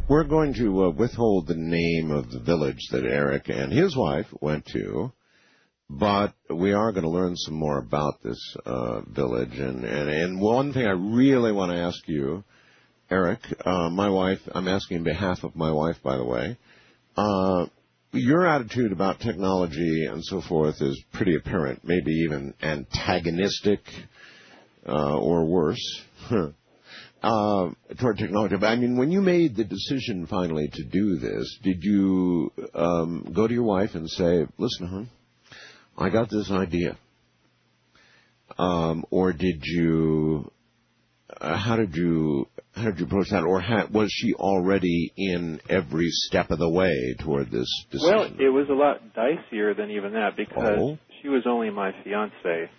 We're going to withhold the name of the village that Eric and his wife went to, but we are going to learn some more about this village. And one thing I really want to ask you, Eric, my wife, I'm asking on behalf of my wife, by the way, your attitude about technology and so forth is pretty apparent, maybe even antagonistic or worse toward technology. But I mean, when you made the decision finally to do this, did you go to your wife and say, listen, hon, I got this idea? Or did you, how did you approach that? Or was she already in every step of the way toward this decision? Well, it was a lot dicier than even that because she was only my fiancée.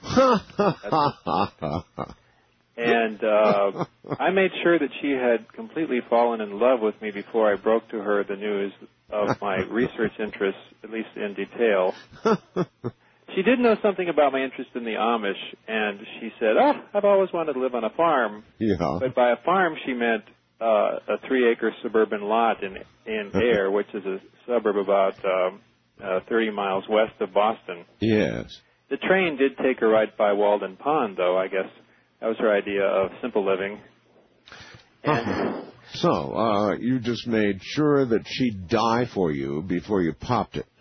And I made sure that she had completely fallen in love with me before I broke to her the news of my research interests, at least in detail. She did know something about my interest in the Amish, and she said, I've always wanted to live on a farm. Yeah. But by a farm, she meant a 3-acre suburban lot in Ayer, which is a suburb about 30 miles west of Boston. Yes. The train did take her right by Walden Pond, though, I guess. That was her idea of simple living. And So, you just made sure that she'd die for you before you popped it.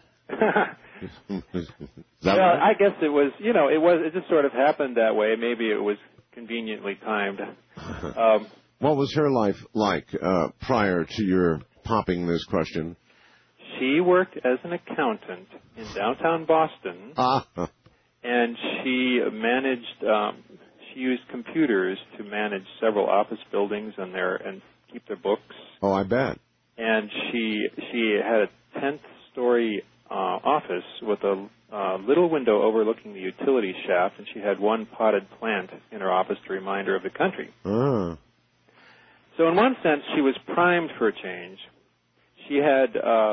I guess it was, it just sort of happened that way. Maybe it was conveniently timed. What was her life like prior to your popping this question? She worked as an accountant in downtown Boston, and she managed, she used computers to manage several office buildings and keep their books. Oh, I bet. And she had a 10th-story office with a little window overlooking the utility shaft, and she had one potted plant in her office to remind her of the country. So in one sense, she was primed for a change. She had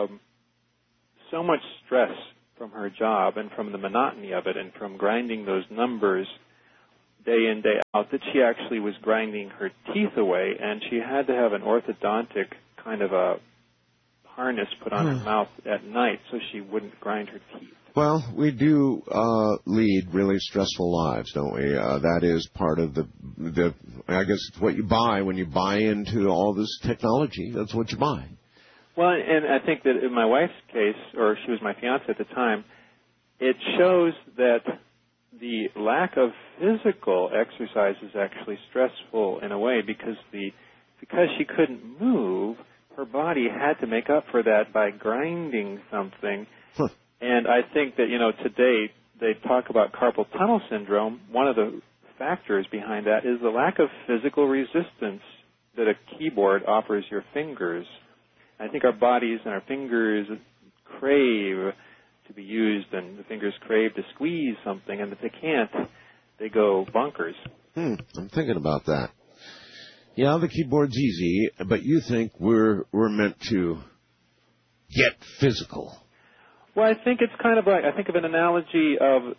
so much stress from her job and from the monotony of it and from grinding those numbers day in, day out that she actually was grinding her teeth away, and she had to have an orthodontic kind of a harness put on her mouth at night so she wouldn't grind her teeth. Well, we do lead really stressful lives, don't we? That is part of the I guess it's what you buy when you buy into all this technology. That's what you buy. Well, and I think that in my wife's case, or she was my fiancée at the time, it shows that the lack of physical exercise is actually stressful in a way because she couldn't move, her body had to make up for that by grinding something. And I think that, today they talk about carpal tunnel syndrome. One of the factors behind that is the lack of physical resistance that a keyboard offers your fingers. I think our bodies and our fingers crave to be used, and the fingers crave to squeeze something, and if they can't, they go bonkers. I'm thinking about that. Yeah, the keyboard's easy, but you think we're meant to get physical. Well, I think it's kind of like, I think of an analogy of,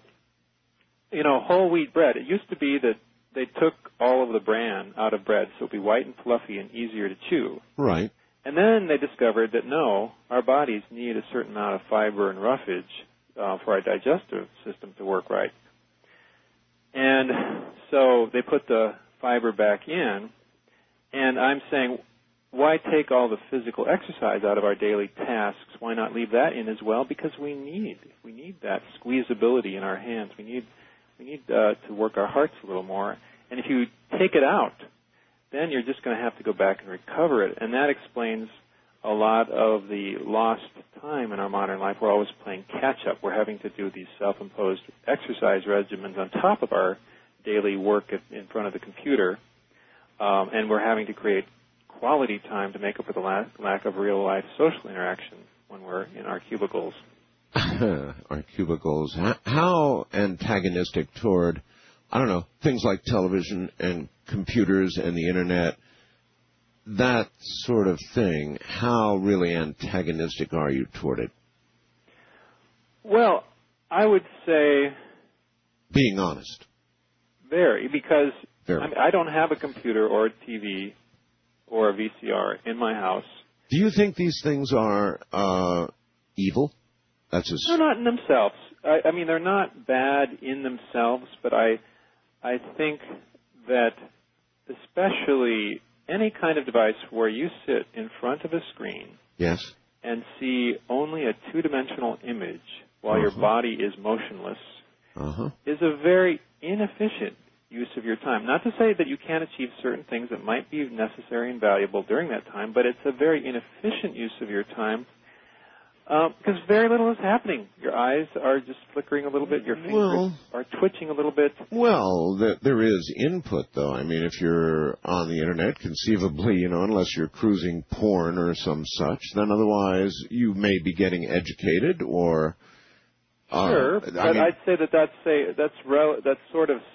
whole wheat bread. It used to be that they took all of the bran out of bread so it would be white and fluffy and easier to chew. Right. And then they discovered that, no, our bodies need a certain amount of fiber and roughage for our digestive system to work right. And so they put the fiber back in, and I'm saying, why take all the physical exercise out of our daily tasks? Why not leave that in as well? Because we need that squeezability in our hands. We need to work our hearts a little more. And if you take it out, then you're just going to have to go back and recover it. And that explains a lot of the lost time in our modern life. We're always playing catch-up. We're having to do these self-imposed exercise regimens on top of our daily work in front of the computer. And we're having to create quality time to make up for the lack of real-life social interaction when we're in our cubicles. Our cubicles. How antagonistic toward, things like television and computers and the Internet, that sort of thing, how really antagonistic are you toward it? Well, I would say... Being honest. Very, because Very. I don't have a computer or a TV or a VCR in my house. Do you think these things are evil? They're not in themselves. I mean, they're not bad in themselves, but I think that especially any kind of device where you sit in front of a screen yes, and see only a two-dimensional image while your body is motionless is a very inefficient use of your time. Not to say that you can't achieve certain things that might be necessary and valuable during that time, but it's a very inefficient use of your time because very little is happening. Your eyes are just flickering a little bit. Your fingers are twitching a little bit. Well, there is input, though. I mean, if you're on the Internet, conceivably, unless you're cruising porn or some such, then otherwise you may be getting educated or... Sure, but I'd say that's sort of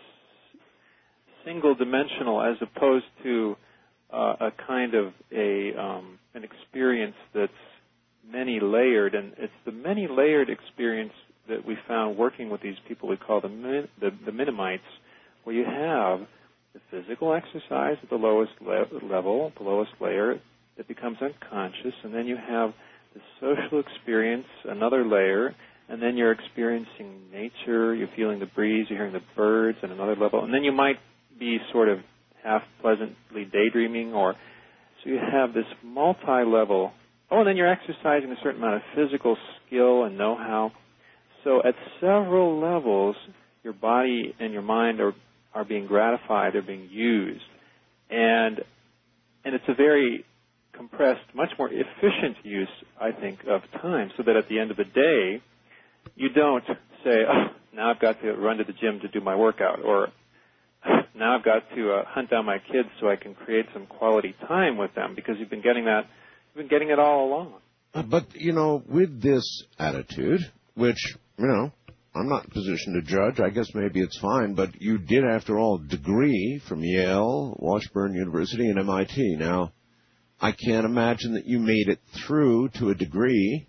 single-dimensional as opposed to a kind of an experience that's many-layered, and it's the many-layered experience that we found working with these people we call the Minimites, where you have the physical exercise at the lowest level, the lowest layer that becomes unconscious, and then you have the social experience, another layer, and then you're experiencing nature, you're feeling the breeze, you're hearing the birds at another level, and then you might be sort of half pleasantly daydreaming, so you have this multi-level. Oh, and then you're exercising a certain amount of physical skill and know-how. So at several levels, your body and your mind are being gratified, they're being used. And it's a very compressed, much more efficient use, I think, of time, so that at the end of the day, you don't say, oh, now I've got to run to the gym to do my workout, or now I've got to hunt down my kids so I can create some quality time with them, because you've been getting it all along. But, with this attitude, which, I'm not in a position to judge. I guess maybe it's fine, but you did, after all, degree from Yale, Washburn University, and MIT. Now, I can't imagine that you made it through to a degree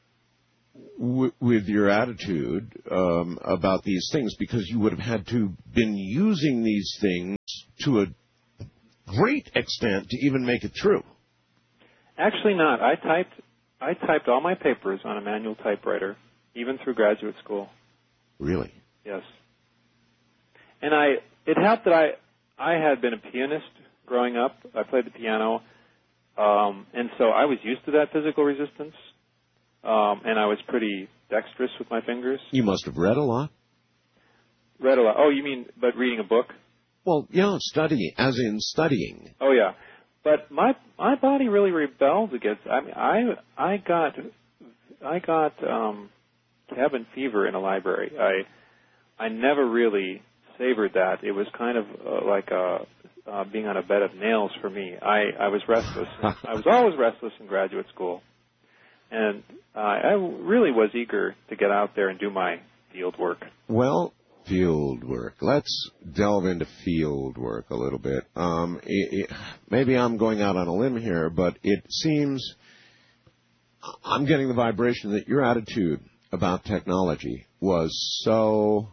with your attitude about these things, because you would have had to been using these things to a great extent to even make it through. Actually not. I typed all my papers on a manual typewriter, even through graduate school. Really? Yes. And it helped that I had been a pianist growing up. I played the piano, and so I was used to that physical resistance, and I was pretty dexterous with my fingers. You must have read a lot. Read a lot. Oh, you mean, but reading a book? Well, yeah, studying. Oh, yeah. But my body really rebelled against. I mean, I got cabin fever in a library. I never really savored that. It was kind of like being on a bed of nails for me. I was restless. I was always restless in graduate school, and I really was eager to get out there and do my field work. Well, field work. Let's delve into field work a little bit. Maybe I'm going out on a limb here, but it seems I'm getting the vibration that your attitude about technology was so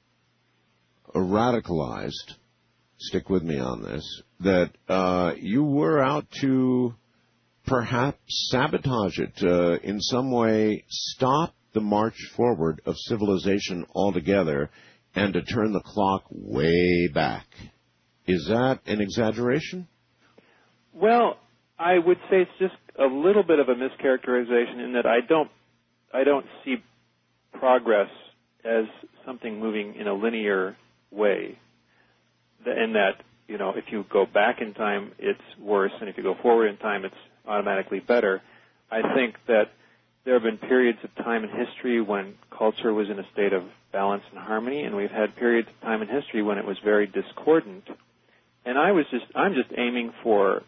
radicalized, stick with me on this, that you were out to perhaps sabotage it, in some way stop the march forward of civilization altogether, and to turn the clock way back. Is that an exaggeration? Well, I would say it's just a little bit of a mischaracterization in that I don't see progress as something moving in a linear way. In that, if you go back in time, it's worse, and if you go forward in time, it's automatically better. I think that there have been periods of time in history when culture was in a state of balance and harmony, and we've had periods of time in history when it was very discordant. And I'm just aiming for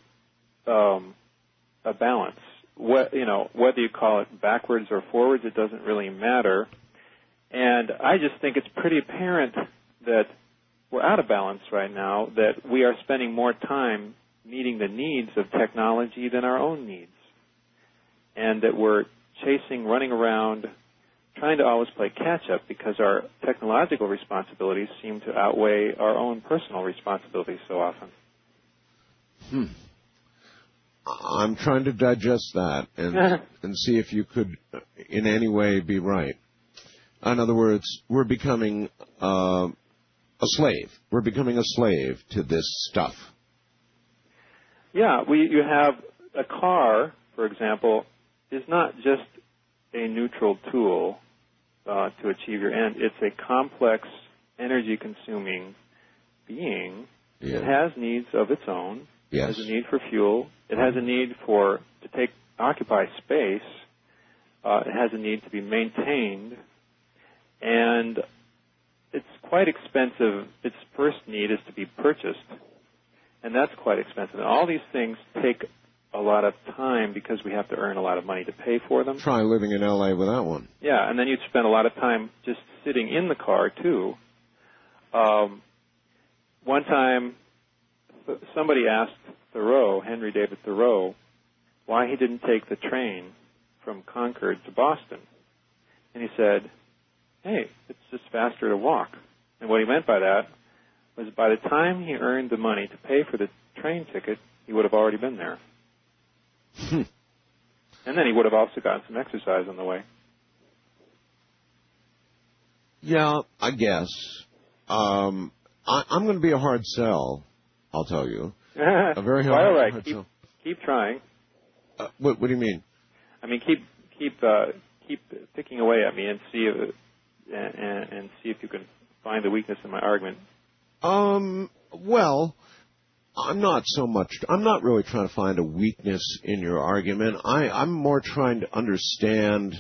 a balance. Whether you call it backwards or forwards, it doesn't really matter. And I just think it's pretty apparent that we're out of balance right now, that we are spending more time meeting the needs of technology than our own needs, and that we're running around, trying to always play catch-up because our technological responsibilities seem to outweigh our own personal responsibilities so often. I'm trying to digest that and see if you could in any way be right. In other words, we're becoming a slave. We're becoming a slave to this stuff. Yeah, you have a car, for example, is not just a neutral tool to achieve your end. It's a complex, energy-consuming being. Yeah. It has needs of its own. Yes. It has a need for fuel. It has a need to occupy space. It has a need to be maintained. And it's quite expensive. Its first need is to be purchased. And that's quite expensive. And all these things take a lot of time because we have to earn a lot of money to pay for them. Try living in L.A. without one. Yeah, and then you'd spend a lot of time just sitting in the car, too. One time, somebody asked Thoreau, Henry David Thoreau, why he didn't take the train from Concord to Boston. And he said, hey, it's just faster to walk. And what he meant by that was by the time he earned the money to pay for the train ticket, he would have already been there. And then he would have also gotten some exercise on the way. Yeah, I guess. I'm going to be a hard sell, I'll tell you. A very hard, all right, hard sell. Keep trying. What do you mean? I mean, keep picking away at me and see if you can find the weakness in my argument. Well, I'm not really trying to find a weakness in your argument. I'm more trying to understand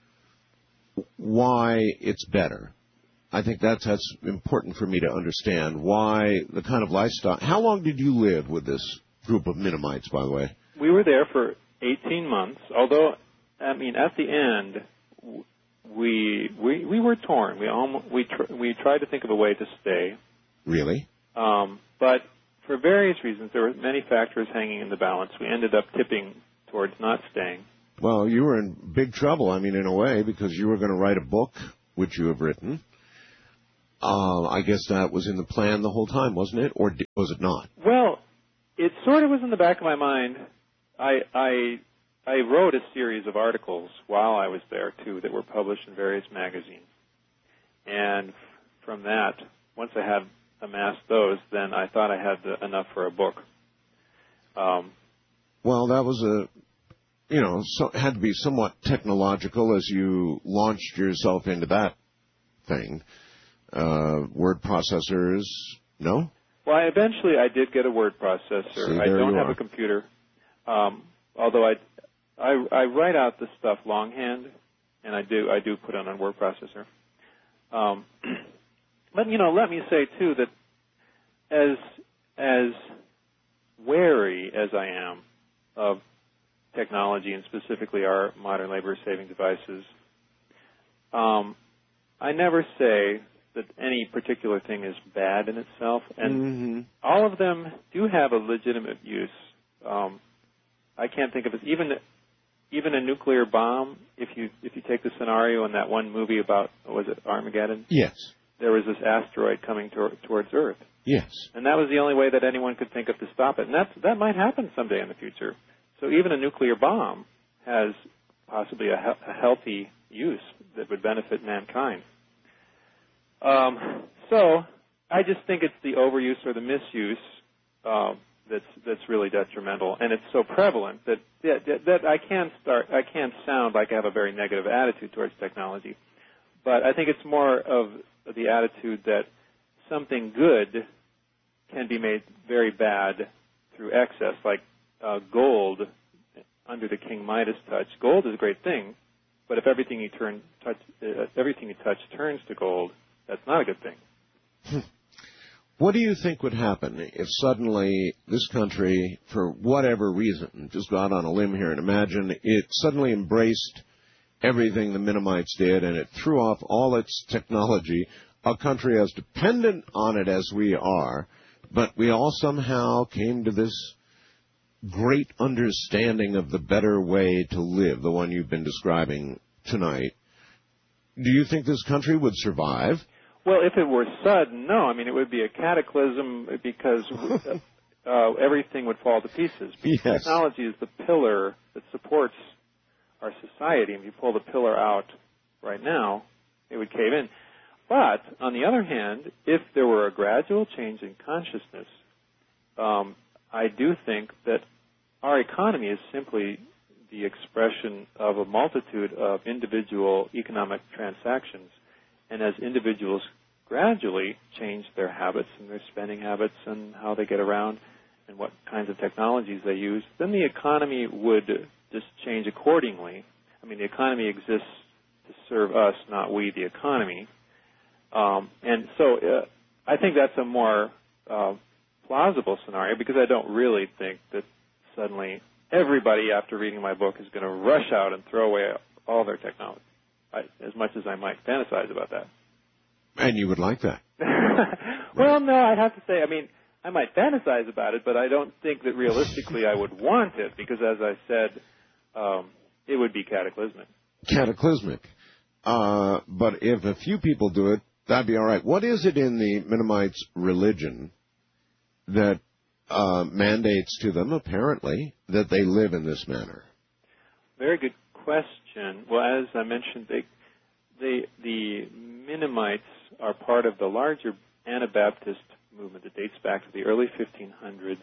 why it's better. I think that's important for me to understand why the kind of lifestyle. How long did you live with this group of Mennonites, by the way? We were there for 18 months, although, I mean, at the end, we were torn. We tried to think of a way to stay. Really? But for various reasons, there were many factors hanging in the balance. We ended up tipping towards not staying. Well, you were in big trouble, I mean, in a way, because you were going to write a book, which you have written. I guess that was in the plan the whole time, wasn't it? Or was it not? Well, it sort of was in the back of my mind. I wrote a series of articles while I was there, too, that were published in various magazines. And from that, once I had amassed those, then I thought I had enough for a book. Well, that was had to be somewhat technological as you launched yourself into that thing. Word processors, no? Well, eventually I did get a word processor. See, I don't have a computer, although I write out the stuff longhand, and I do put it on a word processor. But let me say too that as wary as I am of technology and specifically our modern labor-saving devices, I never say that any particular thing is bad in itself, and all of them do have a legitimate use. I can't think of it. Even a nuclear bomb. If you take the scenario in that one movie about, was it Armageddon? Yes. There was this asteroid coming towards Earth. Yes. And that was the only way that anyone could think of to stop it. And that might happen someday in the future. So even a nuclear bomb has possibly a healthy use that would benefit mankind. So I just think it's the overuse or the misuse that's really detrimental, and it's so prevalent that I can't sound like I have a very negative attitude towards technology, but I think it's more of the attitude that something good can be made very bad through excess, like gold under the King Midas touch. Gold is a great thing, but if everything you touch turns to gold, that's not a good thing. What do you think would happen if suddenly this country, for whatever reason, just go out on a limb here and imagine it suddenly embraced everything the Mennonites did and it threw off all its technology, a country as dependent on it as we are, but we all somehow came to this great understanding of the better way to live, the one you've been describing tonight. Do you think this country would survive? Well, if it were sudden, no. I mean, it would be a cataclysm because everything would fall to pieces. Because Yes. technology is the pillar that supports our society. And if you pull the pillar out right now, it would cave in. But, on the other hand, if there were a gradual change in consciousness, I do think that our economy is simply the expression of a multitude of individual economic transactions. And as individuals gradually change their habits and their spending habits and how they get around and what kinds of technologies they use, then the economy would just change accordingly. I mean, the economy exists to serve us, not we, the economy. And so I think that's a more plausible scenario, because I don't really think that suddenly everybody, after reading my book, is going to rush out and throw away all their technology, as much as I might fantasize about that. And you would like that? Well, no, I'd have to say, I mean, I might fantasize about it, but I don't think that realistically I would want it, because, as I said, it would be cataclysmic. Cataclysmic. But if a few people do it, that'd be all right. What is it in the Mennonites' religion that mandates to them, apparently, that they live in this manner? Very good question. Well, as I mentioned, the Mennonites are part of the larger Anabaptist movement that dates back to the early 1500s.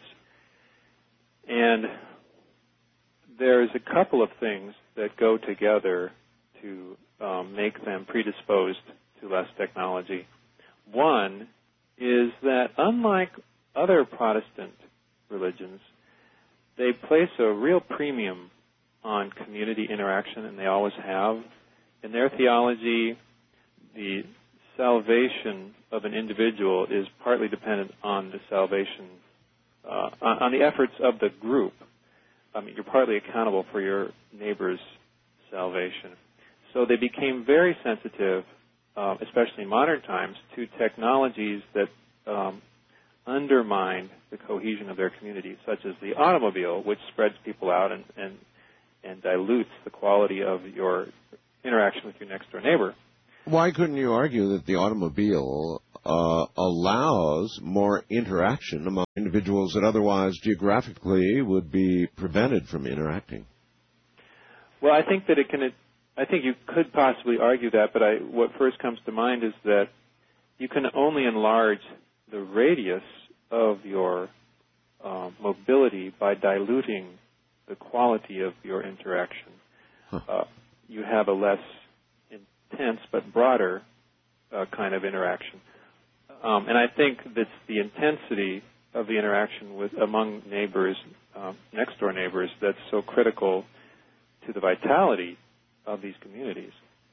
And there's a couple of things that go together to make them predisposed to less technology. One is that, unlike other Protestant religions, they place a real premium on community interaction, and they always have. In their theology, the salvation of an individual is partly dependent on the salvation, on the efforts of the group. I mean, you're partly accountable for your neighbor's salvation. So they became very sensitive, especially in modern times, to technologies that undermine the cohesion of their community, such as the automobile, which spreads people out and dilutes the quality of your interaction with your next-door neighbor. Why couldn't you argue that the automobile allows more interaction among individuals that otherwise geographically would be prevented from interacting? Well, I think that I think you could possibly argue that, but what first comes to mind is that you can only enlarge the radius of your mobility by diluting the quality of your interaction. You have a less intense but broader kind of interaction. And I think that's the intensity of the interaction among neighbors, next-door neighbors, that's so critical to the vitality of these communities.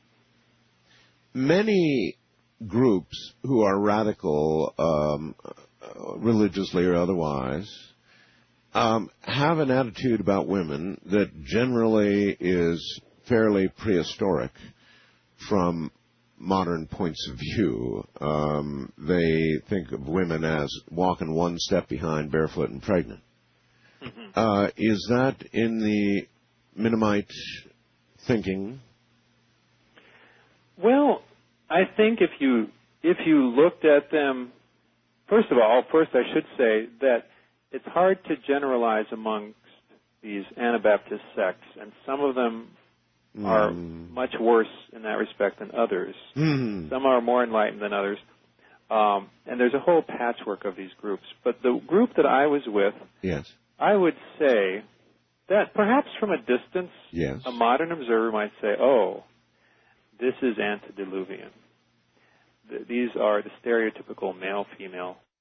Many groups who are radical, religiously or otherwise, have an attitude about women that generally is fairly prehistoric from modern points of view. They think of women as walking one step behind, barefoot and pregnant. Mm-hmm. Is that in the Mennonite thinking? Well, I think if you looked at them, first I should say that it's hard to generalize amongst these Anabaptist sects, and some of them are much worse in that respect than others. Some are more enlightened than others. And there's a whole patchwork of these groups. But the group that I was with, yes, I would say that perhaps from a distance, yes, a modern observer might say, oh, this is antediluvian. These are the stereotypical male-female